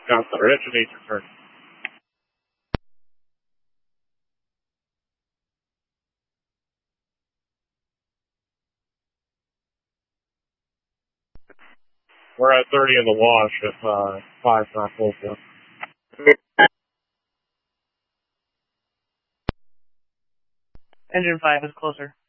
Ground center, engine 8 return. We're at 30 in the wash if 5's not close enough. Engine 5 is closer.